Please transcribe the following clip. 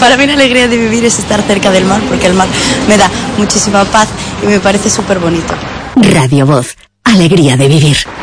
Para mí la alegría de vivir es estar cerca del mar, porque el mar me da muchísima paz y me parece súper bonito. Radio Voz, alegría de vivir.